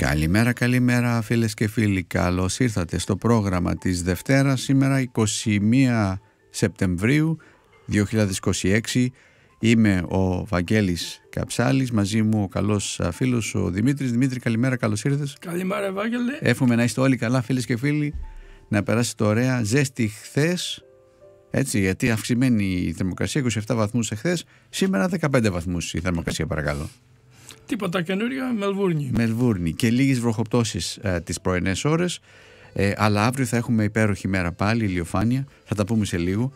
Καλημέρα φίλες και φίλοι, καλώς ήρθατε στο πρόγραμμα της Δευτέρας, σήμερα 21 Σεπτεμβρίου 2026. Είμαι ο Βαγγέλης Καψάλης, μαζί μου ο καλός φίλος ο Δημήτρης. Δημήτρη, καλημέρα, καλώς ήρθες. Καλημέρα, Ευάγγελε. Εύχομαι να είστε όλοι καλά, φίλες και φίλοι, να περάσετε ωραία. Ζέστη χθες, έτσι, γιατί αυξημένη η θερμοκρασία, 27 βαθμούς εχθές, σήμερα 15 βαθμούς η θερμοκρασία, παρακαλώ. Τίποτα καινούριο, Μελβούρνη και λίγες βροχοπτώσεις τις πρωινές ώρες, αλλά αύριο θα έχουμε υπέροχη μέρα πάλι, ηλιοφάνεια, θα τα πούμε σε λίγο.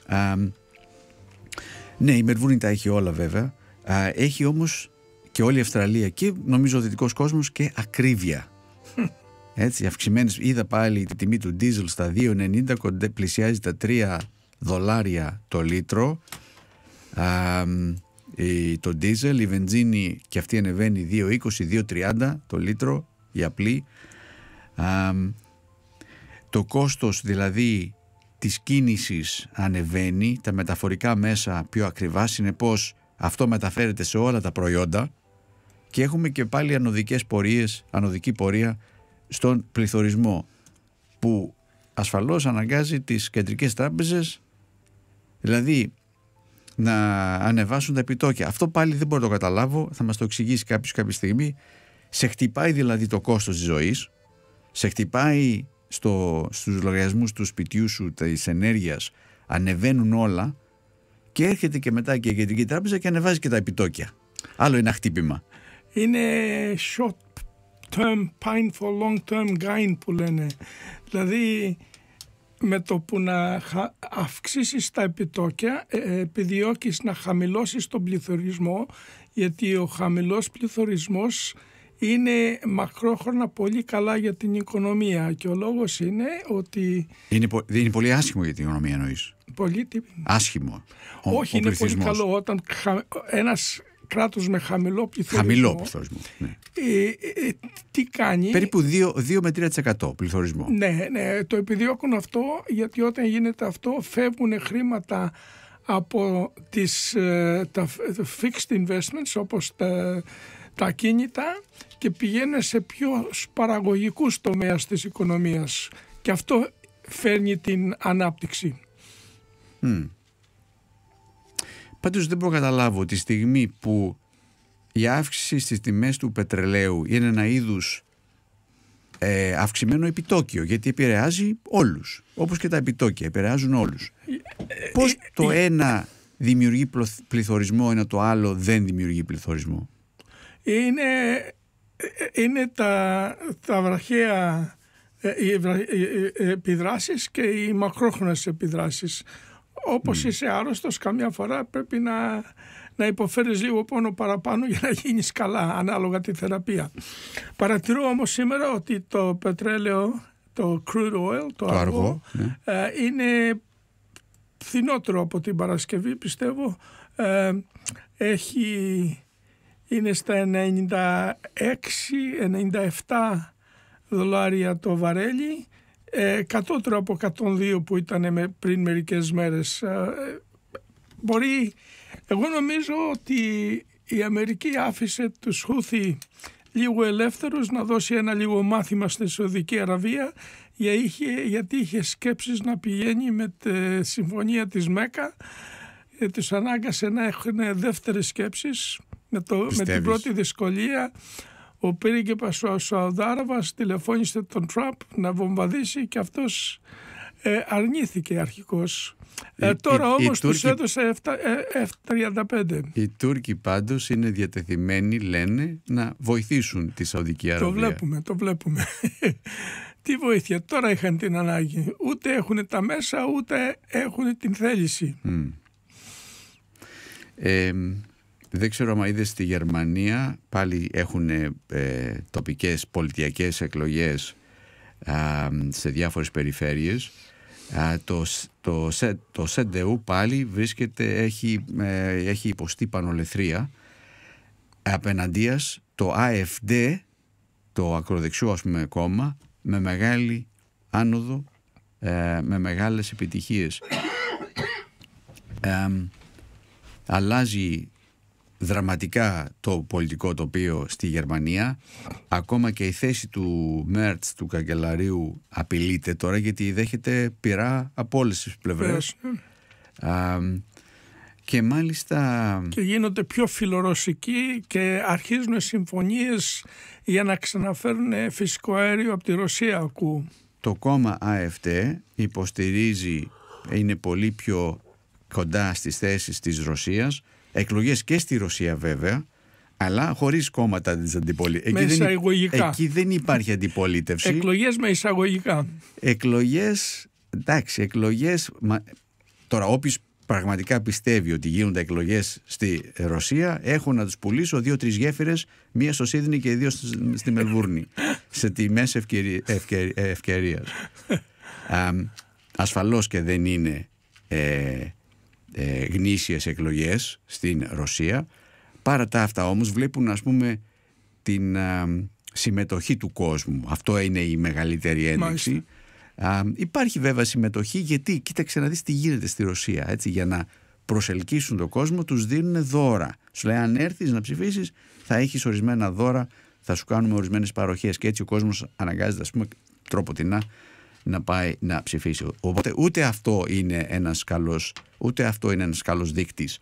Ναι, η Μελβούρνη τα έχει όλα βέβαια, έχει όμως και όλη η Αυστραλία και νομίζω ο δυτικός κόσμος και ακρίβεια. Έτσι, αυξημένες, είδα πάλι τη τιμή του ντίζελ στα 2,90, πλησιάζει τα $3 το λίτρο. Το ντίζελ, η βενζίνη και αυτή ανεβαίνει 2,20, 2,30 το λίτρο η απλή. Το κόστος δηλαδή της κίνησης ανεβαίνει, τα μεταφορικά μέσα πιο ακριβά, συνεπώς αυτό μεταφέρεται σε όλα τα προϊόντα και έχουμε και πάλι ανωδική πορεία στον πληθωρισμό, που ασφαλώς αναγκάζει τις κεντρικές τράπεζες δηλαδή να ανεβάσουν τα επιτόκια. Αυτό πάλι δεν μπορώ να το καταλάβω, θα μας το εξηγήσει κάποιος κάποια στιγμή. Σε χτυπάει δηλαδή το κόστος της ζωής, σε χτυπάει στους λογαριασμούς του σπιτιού σου, της ενέργειας, ανεβαίνουν όλα και έρχεται και μετά και η κεντρική τράπεζα και ανεβάζει και τα επιτόκια. Άλλο ένα χτύπημα. Είναι short term pain for long term gain που λένε. Δηλαδή με το που να αυξήσεις τα επιτόκια επιδιώκεις να χαμηλώσεις τον πληθωρισμό, γιατί ο χαμηλός πληθωρισμός είναι μακρόχρονα πολύ καλά για την οικονομία και ο λόγος είναι ότι... Είναι πολύ άσχημο για την οικονομία, εννοείς? Πολύ άσχημο. Όχι, είναι πολύ καλό όταν ένας κράτος με χαμηλό πληθωρισμό, ναι. Τι κάνει? Περίπου 2 με 3% πληθωρισμό. Ναι, το επιδιώκουν αυτό, γιατί όταν γίνεται αυτό φεύγουν χρήματα από τα fixed investments, όπως τα ακίνητα, και πηγαίνουν σε πιο παραγωγικούς τομέας της οικονομίας και αυτό φέρνει την ανάπτυξη. Πάντως δεν μπορώ να καταλάβω τη στιγμή που η αύξηση στις τιμές του πετρελαίου είναι ένα είδους αυξημένο επιτόκιο, γιατί επηρεάζει όλους, όπως και τα επιτόκια επηρεάζουν όλους. Πώς το ένα δημιουργεί πληθωρισμό ενώ το άλλο δεν δημιουργεί πληθωρισμό? Είναι τα βραχαία επιδράσεις και οι μακρόχρονες επιδράσεις. Όπως είσαι άρρωστος, καμιά φορά πρέπει να υποφέρεις λίγο πόνο παραπάνω για να γίνεις καλά, ανάλογα τη θεραπεία. Παρατηρώ όμως σήμερα ότι το πετρέλαιο, το crude oil, το αργό, ναι, είναι φθηνότερο από την Παρασκευή, πιστεύω. Είναι στα $96-97 το βαρέλι, κατώτερο από 102 που ήταν πριν μερικές μέρες. Εγώ νομίζω ότι η Αμερική άφησε τους Χούθι λίγο ελεύθερους να δώσει ένα λίγο μάθημα στη Σαουδική Αραβία, γιατί είχε σκέψεις να πηγαίνει με τη συμφωνία της Μέκα, τους ανάγκασε να έχουν δεύτερες σκέψεις. Με την πρώτη δυσκολία ο πρίγκιπας ο Σαουδάραβας τηλεφώνησε τον Τραμπ να βομβαδίσει και αυτός αρνήθηκε αρχικώς. Τώρα όμως τους έδωσε F-35. Οι Τούρκοι πάντως είναι διατεθειμένοι, λένε, να βοηθήσουν τη Σαουδική Αραβία. Το βλέπουμε. Τι βοήθεια? Τώρα είχαν την ανάγκη. Ούτε έχουν τα μέσα, ούτε έχουν την θέληση. Δεν ξέρω αν είδες, στη Γερμανία πάλι έχουν τοπικές πολιτιακές εκλογές σε διάφορες περιφέρειες. Το CDU πάλι έχει υποστεί πανολεθρία απέναντίας το AfD, το ακροδεξιό ας πούμε κόμμα, με μεγάλη άνοδο, με μεγάλες επιτυχίες. Αλλάζει δραματικά το πολιτικό τοπίο στη Γερμανία. Ακόμα και η θέση του Μέρτς, του καγκελαρίου, απειλείται τώρα, γιατί δέχεται πειρά από όλες τις πλευρές. Και μάλιστα... Και γίνονται πιο φιλορωσικοί και αρχίζουν συμφωνίες για να ξαναφέρουν φυσικό αέριο από τη Ρωσία, ακούω. Το κόμμα AfD υποστηρίζει, είναι πολύ πιο κοντά στις θέσεις της Ρωσίας, εκλογές και στη Ρωσία βέβαια, αλλά χωρίς κόμματα της αντιπολίτευσης. Εκεί δεν υπάρχει αντιπολίτευση. Εκλογές με εισαγωγικά. Εκλογές, εντάξει, εκλογές... Τώρα όποιος πραγματικά πιστεύει ότι γίνονται εκλογές στη Ρωσία, έχω να τους πουλήσω 2-3 γέφυρες, μία στο Σίδνεϊ και 2 στη Μελβούρνη, σε τιμές ευκαιρίας. Ασφαλώς και δεν είναι γνήσιες εκλογές στην Ρωσία. Παρά τα αυτά όμως βλέπουν, ας πούμε, την συμμετοχή του κόσμου. Αυτό είναι η μεγαλύτερη ένδειξη. Υπάρχει βέβαια συμμετοχή, γιατί κοίταξε να δεις τι γίνεται στη Ρωσία, έτσι, για να προσελκύσουν τον κόσμο τους δίνουν δώρα. Σου λέει, αν έρθεις να ψηφίσεις θα έχεις ορισμένα δώρα, θα σου κάνουμε ορισμένες παροχές, και έτσι ο κόσμος αναγκάζεται, ας πούμε, τρόποτινά να πάει να ψηφίσει. Οπότε ούτε αυτό είναι ένας καλός δείκτης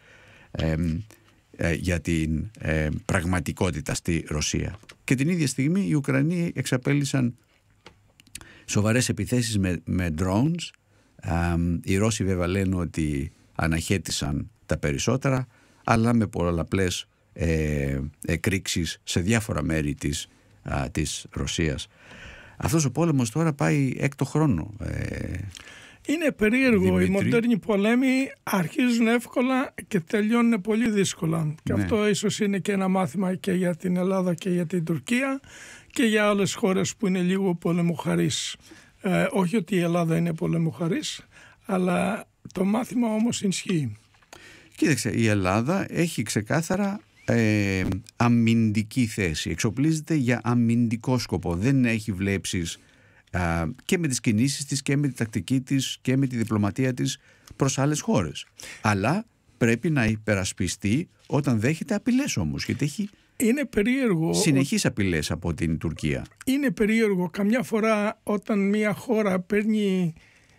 για την πραγματικότητα στη Ρωσία. Και την ίδια στιγμή οι Ουκρανοί εξαπέλυσαν σοβαρές επιθέσεις με drones. Οι Ρώσοι βέβαια λένε ότι αναχέτησαν τα περισσότερα, αλλά με πολλαπλές εκρήξεις σε διάφορα μέρη της Ρωσίας. Αυτός ο πόλεμος τώρα πάει έκτο χρόνο. Είναι περίεργο. Δημήτρη. Οι μοντέρνοι πολέμοι αρχίζουν εύκολα και τελειώνουν πολύ δύσκολα. Ναι. Και αυτό ίσως είναι και ένα μάθημα και για την Ελλάδα και για την Τουρκία και για άλλες χώρες που είναι λίγο πολεμοχαρείς. Όχι ότι η Ελλάδα είναι πολεμοχαρής, αλλά το μάθημα όμως ισχύει. Κοίταξε, η Ελλάδα έχει ξεκάθαρα αμυντική θέση. Εξοπλίζεται για αμυντικό σκοπό. Δεν έχει βλέψεις και με τις κινήσεις της και με τη τακτική της και με τη διπλωματία της προς άλλες χώρες. Αλλά πρέπει να υπερασπιστεί όταν δέχεται απειλές όμως, γιατί έχει συνεχείς απειλές από την Τουρκία. Είναι περίεργο. Καμιά φορά όταν μια χώρα παίρνει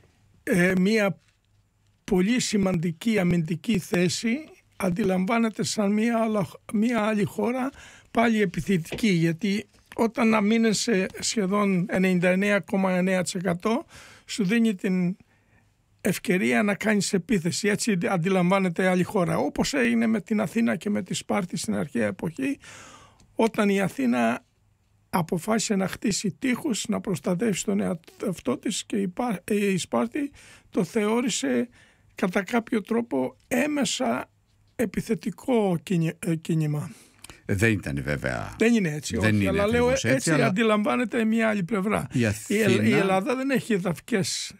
μια πολύ σημαντική αμυντική θέση, αντιλαμβάνεται σαν μια άλλη χώρα πάλι επιθετική, γιατί όταν αμήνεσαι σχεδόν 99,9% σου δίνει την ευκαιρία να κάνεις επίθεση. Έτσι αντιλαμβάνεται άλλη χώρα. Όπως έγινε με την Αθήνα και με τη Σπάρτη στην αρχαία εποχή, όταν η Αθήνα αποφάσισε να χτίσει τείχους, να προστατεύσει τον εαυτό της, και η Σπάρτη το θεώρησε κατά κάποιο τρόπο έμεσα επιθετικό κίνημα. Δεν ήταν βέβαια. Δεν είναι έτσι, όχι, αλλά λέω έτσι αλλά... αντιλαμβάνεται μια άλλη πλευρά. Η Ελλάδα δεν έχει εδαφικές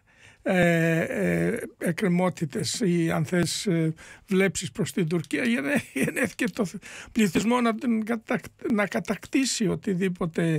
εκκρεμότητες ή, αν θες, βλέψεις προς την Τουρκία, γεννήθηκε το πληθυσμό να κατακτήσει οτιδήποτε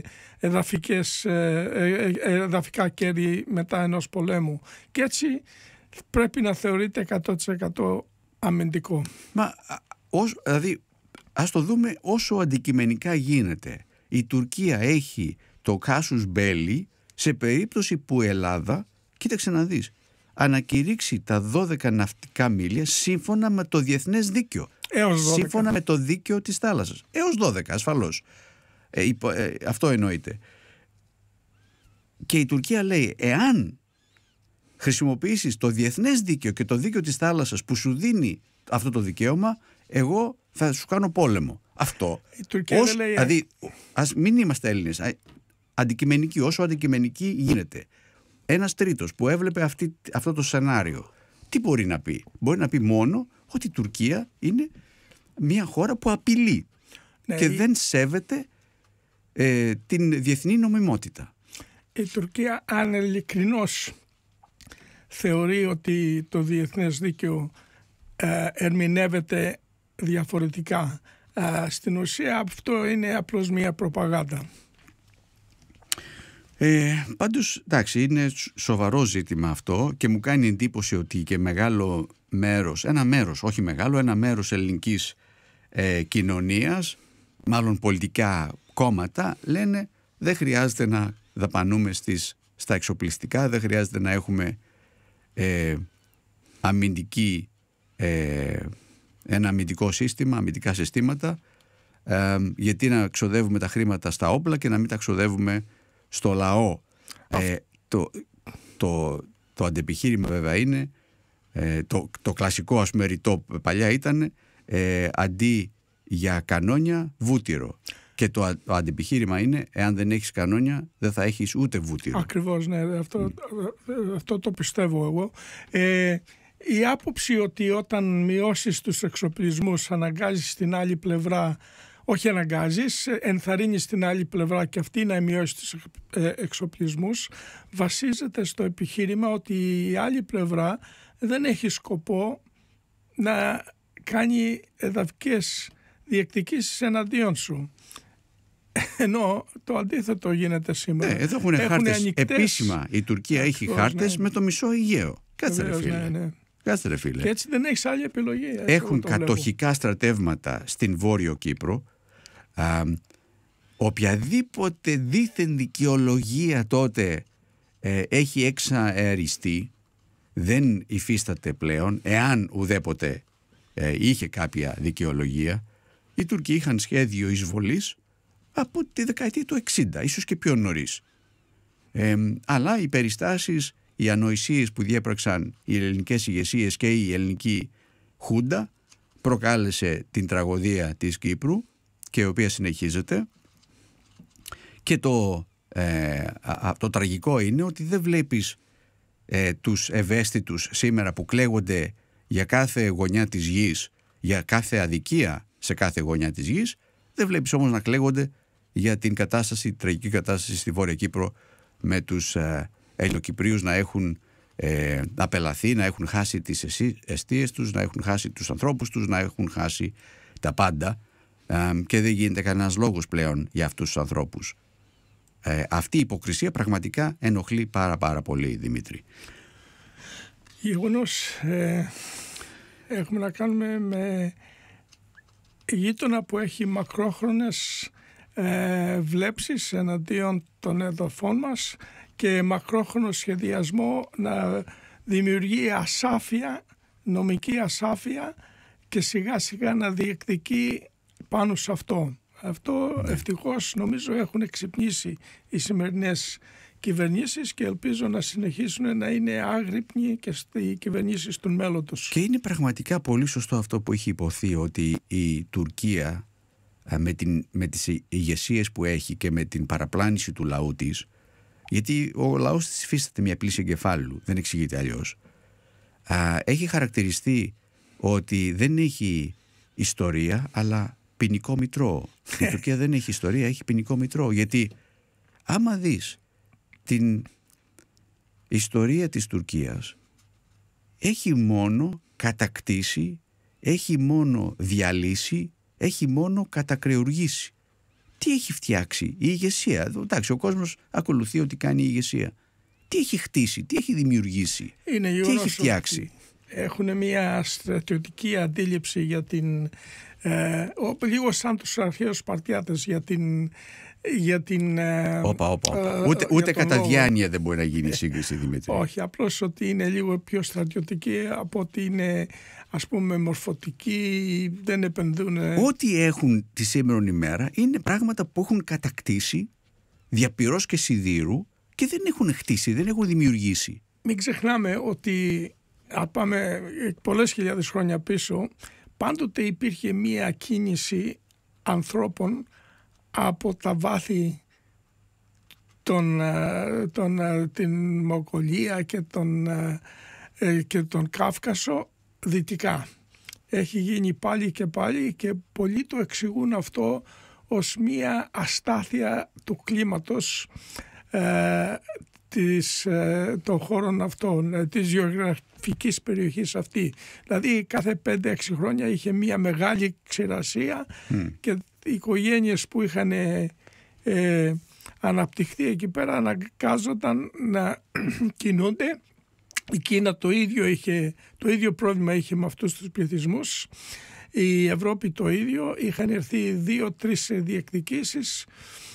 εδαφικά κέρδη μετά ενός πολέμου, και έτσι πρέπει να θεωρείται 100% αμυντικό. Δηλαδή ας το δούμε όσο αντικειμενικά γίνεται. Η Τουρκία έχει το casus belli σε περίπτωση που η Ελλάδα, κοίταξε να δεις, ανακηρύξει τα 12 ναυτικά μίλια σύμφωνα με το διεθνές δίκαιο. Σύμφωνα με το δίκαιο της θάλασσας. Έως 12 ασφαλώς. Αυτό εννοείται. Και η Τουρκία λέει, εάν χρησιμοποιήσεις το διεθνές δίκαιο και το δίκαιο της θάλασσας που σου δίνει αυτό το δικαίωμα, εγώ θα σου κάνω πόλεμο. Αυτό. Δηλαδή, ας μην είμαστε Έλληνες. Αντικειμενική, όσο αντικειμενική γίνεται. Ένας τρίτος που έβλεπε αυτό το σενάριο, τι μπορεί να πει? Μπορεί να πει μόνο ότι η Τουρκία είναι μια χώρα που απειλεί και δεν σέβεται την διεθνή νομιμότητα. Η Τουρκία, αν ειλικρινώς θεωρεί ότι το διεθνές δίκαιο ερμηνεύεται διαφορετικά, στην ουσία αυτό είναι απλώς μια προπαγάνδα. Πάντως, εντάξει, είναι σοβαρό ζήτημα αυτό και μου κάνει εντύπωση ότι και μεγάλο μέρος, ένα μέρος, όχι μεγάλο, ένα μέρος ελληνικής κοινωνίας, μάλλον πολιτικά κόμματα, λένε δεν χρειάζεται να δαπανούμε στα εξοπλιστικά, δεν χρειάζεται να έχουμε ένα αμυντικό σύστημα, αμυντικά συστήματα, γιατί να ξοδεύουμε τα χρήματα στα όπλα και να μην τα ξοδεύουμε στο λαό. Το αντεπιχείρημα βέβαια είναι, το κλασικό ας πούμε ρητό παλιά ήταν αντί για κανόνια βούτυρο. Και το αντεπιχείρημα είναι, εάν δεν έχεις κανόνια δεν θα έχεις ούτε βούτυρο. Ακριβώς, ναι, αυτό το πιστεύω εγώ. Η άποψη ότι όταν μειώσεις τους εξοπλισμούς αναγκάζεις την άλλη πλευρά, όχι αναγκάζεις, ενθαρρύνεις την άλλη πλευρά και αυτή να μειώσει τους εξοπλισμούς, βασίζεται στο επιχείρημα ότι η άλλη πλευρά δεν έχει σκοπό να κάνει εδαφικές διεκδικήσεις εναντίον σου. Ενώ το αντίθετο γίνεται σήμερα. Εδώ έχουν χάρτες επίσημα. Η Τουρκία έχει χάρτες με το μισό Αιγαίο. Κάτσε ρε φίλε. Κάτσε ρε φίλε. Και έτσι δεν έχεις άλλη επιλογή. Έχουν κατοχικά στρατεύματα στην Βόρειο Κύπρο. Οποιαδήποτε δίθεν δικαιολογία τότε έχει εξαεριστεί, δεν υφίσταται πλέον, εάν ουδέποτε είχε κάποια δικαιολογία. Οι Τούρκοι είχαν σχέδιο εισβολής από τη δεκαετία του 60, ίσως και πιο νωρίς. Αλλά οι περιστάσεις, οι ανοησίες που διέπραξαν οι ελληνικές ηγεσίες και η ελληνική Χούντα προκάλεσε την τραγωδία της Κύπρου, και η οποία συνεχίζεται. Και το τραγικό είναι ότι δεν βλέπεις τους ευαίσθητους σήμερα που κλαίγονται για κάθε γωνιά της γης, για κάθε αδικία σε κάθε γωνιά της γης. Δεν βλέπεις όμως να κλαίγονται για την τραγική κατάσταση στη Βόρεια Κύπρο, με τους Ελληνοκυπρίους να έχουν απελαθεί, να έχουν χάσει τις εστίες τους, να έχουν χάσει τους ανθρώπους τους, να έχουν χάσει τα πάντα, και δεν γίνεται κανένας λόγος πλέον για αυτούς τους ανθρώπους. Αυτή η υποκρισία πραγματικά ενοχλεί πάρα πολύ, Δημήτρη. Γεγονός, έχουμε να κάνουμε με γείτονα που έχει μακρόχρονες βλέψεις εναντίον των εδαφών μας και μακρόχρονο σχεδιασμό να δημιουργεί ασάφεια, νομική ασάφεια, και σιγά σιγά να διεκδικεί πάνω σε αυτό. Αυτό ευτυχώς νομίζω έχουν ξυπνήσει οι σημερινές κυβερνήσεις και ελπίζω να συνεχίσουν να είναι άγρυπνοι και στις κυβερνήσεις του μέλλοντος. Και είναι πραγματικά πολύ σωστό αυτό που έχει υποθεί, ότι η Τουρκία με τις ηγεσίες που έχει και με την παραπλάνηση του λαού της, γιατί ο λαός της υφίσταται μια πλήση εγκεφάλου, δεν εξηγείται αλλιώς, έχει χαρακτηριστεί ότι δεν έχει ιστορία αλλά ποινικό μητρό. Η Τουρκία δεν έχει ιστορία, έχει ποινικό μητρό, γιατί άμα δεις την ιστορία της Τουρκίας, έχει μόνο κατακτήσει, έχει μόνο διαλύσει, έχει μόνο κατακρεουργήσει. Τι έχει φτιάξει η ηγεσία? Εντάξει, ο κόσμος ακολουθεί ό,τι κάνει η ηγεσία. Τι έχει χτίσει, τι έχει δημιουργήσει, τι έχει φτιάξει? Έχουν μια στρατιωτική αντίληψη για την, λίγο σαν τους αρχαίους Σπαρτιάτες, για την Ούτε κατά διάνοια δεν μπορεί να γίνει σύγκριση, Δημήτρη. Όχι, απλώς ότι είναι λίγο πιο στρατιωτική από ότι είναι, ας πούμε, μορφωτική, δεν επενδύουν. Ό,τι έχουν τη σήμερον ημέρα είναι πράγματα που έχουν κατακτήσει διαπυρός και σιδήρου και δεν έχουν χτίσει, δεν έχουν δημιουργήσει. Μην ξεχνάμε ότι αν πάμε πολλές χιλιάδες χρόνια πίσω, πάντοτε υπήρχε μία κίνηση ανθρώπων από τα βάθη την Μογγολία και τον Κάφκασο δυτικά. Έχει γίνει πάλι και πάλι και πολλοί το εξηγούν αυτό ως μία αστάθεια του κλίματος των χώρων αυτών, της γεωγραφικής περιοχής αυτή. Δηλαδή κάθε 5-6 χρόνια είχε μία μεγάλη ξηρασία και οι οικογένειες που είχαν αναπτυχθεί εκεί πέρα αναγκάζονταν να κινούνται. Η Κίνα το ίδιο πρόβλημα είχε με αυτούς τους πληθυσμούς. Η Ευρώπη το ίδιο, είχαν έρθει 2-3 διεκδικήσεις.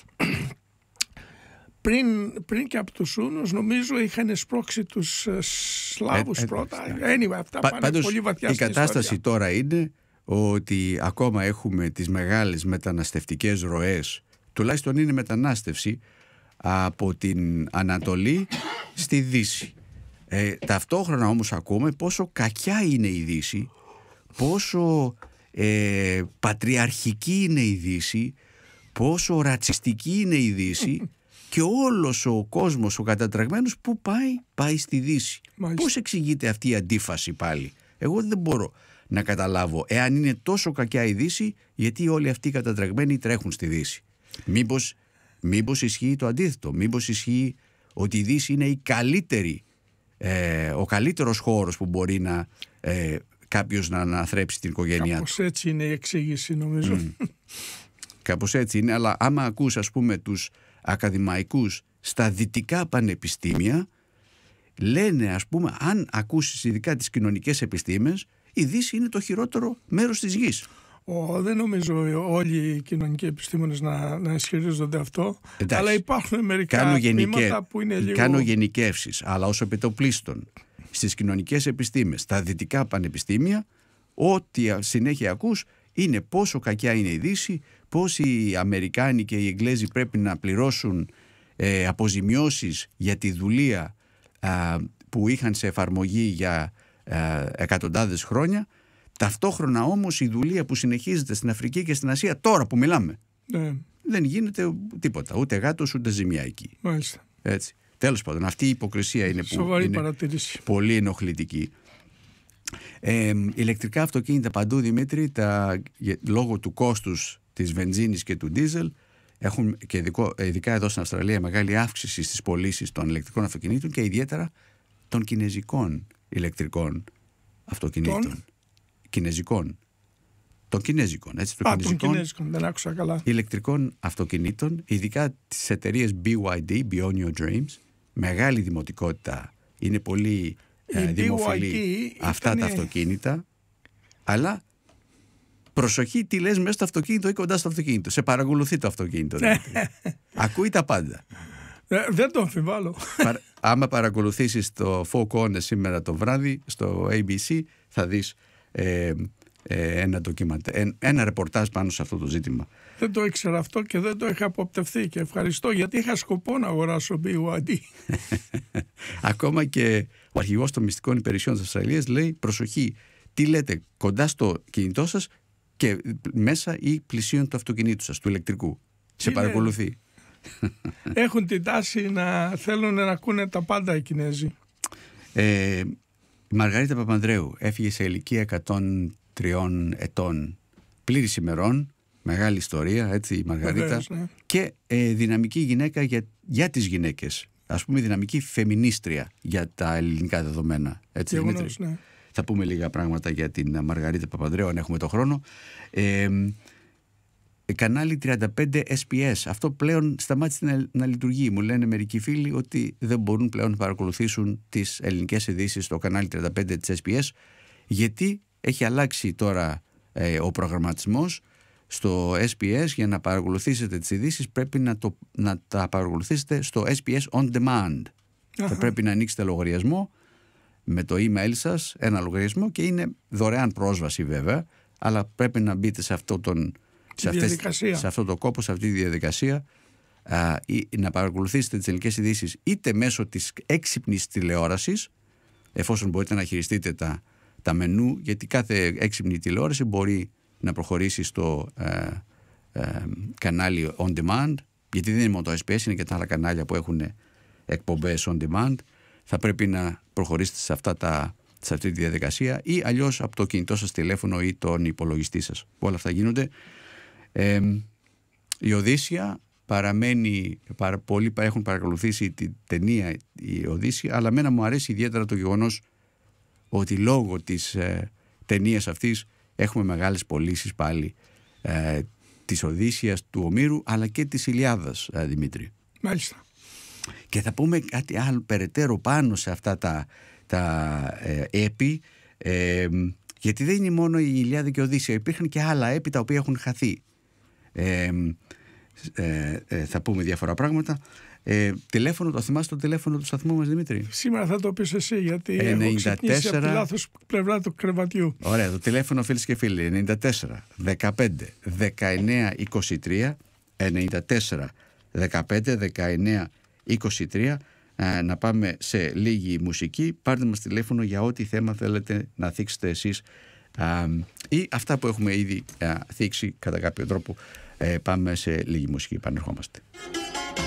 Πριν και από τους Ούνους, νομίζω είχαν σπρώξει τους Σλάβους πρώτα. Anyway, αυτά πάνε πολύ βαθιά στην η κατάσταση ιστορία. τώρα είναι ότι ακόμα έχουμε τις μεγάλες μεταναστευτικές ροές, τουλάχιστον είναι μετανάστευση από την Ανατολή στη Δύση. Ταυτόχρονα όμως ακούμε πόσο κακιά είναι η Δύση, πόσο πατριαρχική είναι η Δύση, πόσο ρατσιστική είναι η Δύση και όλος ο κόσμος ο κατατραγμένος που πάει στη Δύση. Μάλιστα. Πώς εξηγείται αυτή η αντίφαση πάλι? Εγώ δεν μπορώ να καταλάβω, εάν είναι τόσο κακιά η Δύση, γιατί όλοι αυτοί οι κατατραγμένοι τρέχουν στη Δύση. Μήπως ισχύει το αντίθετο? Μήπως ισχύει ότι η Δύση είναι η καλύτερη, ο καλύτερος χώρος που μπορεί κάποιος να αναθρέψει την οικογένειά του? Κάπως έτσι είναι η εξήγηση, νομίζω. Κάπως έτσι είναι, αλλά άμα ακούς, ας πούμε, τους ακαδημαϊκούς στα δυτικά πανεπιστήμια, λένε, ας πούμε, αν ακούσεις ειδικά τις κοινωνικές επιστήμες, η Δύση είναι το χειρότερο μέρος της γης. Δεν νομίζω όλοι οι κοινωνικοί επιστήμονες να ισχυρίζονται αυτό. Εντάξει, αλλά υπάρχουν μερικά τμήματα που είναι λίγο... Κάνω γενικεύσεις, αλλά ως επιτοπλίστων στις κοινωνικές επιστήμες, στα δυτικά πανεπιστήμια, ό,τι συνέχεια ακούς είναι πόσο κακιά είναι η Δύση, πώς οι Αμερικάνοι και οι Εγγλέζοι πρέπει να πληρώσουν αποζημιώσεις για τη δουλεία που είχαν σε εφαρμογή για εκατοντάδες χρόνια. Ταυτόχρονα όμως η δουλεία που συνεχίζεται στην Αφρική και στην Ασία, τώρα που μιλάμε, δεν γίνεται τίποτα, ούτε γάτος ούτε ζημιά εκεί. Μάλιστα. Έτσι. Τέλος πάντων, αυτή η υποκρισία είναι πολύ ενοχλητική. Ηλεκτρικά αυτοκίνητα παντού, Δημήτρη, λόγω του κόστους της βενζίνης και του ντίζελ, έχουν και ειδικά εδώ στην Αυστραλία μεγάλη αύξηση στις πωλήσεις των ηλεκτρικών αυτοκινήτων και ιδιαίτερα των κινεζικών ηλεκτρικών αυτοκινήτων. Των κινέζικων, δεν άκουσα καλά. Ηλεκτρικών αυτοκινήτων, ειδικά τις εταιρείες BYD, Beyond Your Dreams, μεγάλη δημοτικότητα, είναι πολύ δημοφιλή αυτά τα αυτοκίνητα, αλλά προσοχή τι λες μέσα στο αυτοκίνητο ή κοντά στο αυτοκίνητο. Σε παρακολουθεί το αυτοκίνητο. Ακούει τα πάντα. Δεν το αμφιβάλλω. Άμα παρακολουθήσεις το Four Corners σήμερα το βράδυ στο ABC, θα δεις ένα ρεπορτάζ πάνω σε αυτό το ζήτημα. Δεν το ήξερα αυτό και δεν το είχα αποπτευθεί και ευχαριστώ, γιατί είχα σκοπό να αγοράσω BYD. Ακόμα και ο αρχηγός των μυστικών υπηρεσιών της Αυστραλίας λέει προσοχή, τι λέτε κοντά στο κινητό σας και μέσα ή πλησίον του αυτοκινήτου σας, του ηλεκτρικού. Σε παρακολουθεί. Έχουν την τάση να θέλουν να ακούνε τα πάντα οι Κινέζοι. Η Μαργαρίτα Παπανδρέου έφυγε σε ηλικία 103 ετών, πλήρης ημερών, μεγάλη ιστορία, έτσι η Μαργαρίτα. Βεβαίως, ναι. Και δυναμική γυναίκα για τις γυναίκες, ας πούμε δυναμική φεμινίστρια για τα ελληνικά δεδομένα. Έτσι, Γεγονός, ναι. Θα πούμε λίγα πράγματα για την Μαργαρίτα Παπανδρέου αν έχουμε το χρόνο. Κανάλι 35 SPS. Αυτό πλέον σταμάτησε να λειτουργεί. Μου λένε μερικοί φίλοι ότι δεν μπορούν πλέον να παρακολουθήσουν τις ελληνικές ειδήσεις στο κανάλι 35 της SPS, γιατί έχει αλλάξει τώρα ο προγραμματισμός στο SPS. Για να παρακολουθήσετε τις ειδήσεις πρέπει να τα παρακολουθήσετε στο SPS On Demand. Θα πρέπει να ανοίξετε λογαριασμό με το email σας, ένα λογαριασμό, και είναι δωρεάν πρόσβαση βέβαια, αλλά πρέπει να μπείτε σε αυτό το κόπο, σε αυτή τη διαδικασία, να παρακολουθήσετε τις ελληνικές ειδήσεις είτε μέσω της έξυπνης τηλεόρασης, εφόσον μπορείτε να χειριστείτε τα μενού, γιατί κάθε έξυπνη τηλεόραση μπορεί να προχωρήσει στο κανάλι On Demand, γιατί δεν είναι μόνο το SPS, είναι και τα άλλα κανάλια που έχουν εκπομπές On Demand. Θα πρέπει να προχωρήσετε σε αυτή τη διαδικασία ή αλλιώς από το κινητό σας τηλέφωνο ή τον υπολογιστή σας. Όλα αυτά γίνονται. Η Οδύσσια παραμένει, πολλοί έχουν παρακολουθήσει την ταινία η Οδύσσια, αλλά μένα μου αρέσει ιδιαίτερα το γεγονός ότι λόγω της ταινίας αυτής έχουμε μεγάλες πωλήσεις πάλι της Οδύσσιας, του Ομήρου, αλλά και της Ηλιάδας, Δημήτρη. Μάλιστα. Και θα πούμε κάτι άλλο περαιτέρω πάνω σε αυτά τα έπι. Γιατί δεν είναι μόνο η Ηλιάδα και η Οδύσσεια, υπήρχαν και άλλα έπη τα οποία έχουν χαθεί. Θα πούμε διάφορα πράγματα. Τηλέφωνο, το θυμάσαι το τηλέφωνο του σταθμού μας, Δημήτρη? Σήμερα θα το πεις εσύ, γιατί έχω ξεκινήσει από τη λάθος πλευρά του κρεβατιού. Ωραία, το τηλέφωνο, φίλες και φίλοι, 94 15 19 23, 94 15 19 23. Να πάμε σε λίγη μουσική. Πάρτε μας τηλέφωνο για ό,τι θέμα θέλετε να θίξετε εσείς ή αυτά που έχουμε ήδη θίξει κατά κάποιο τρόπο. Πάμε σε λίγη μουσική, επανερχόμαστε.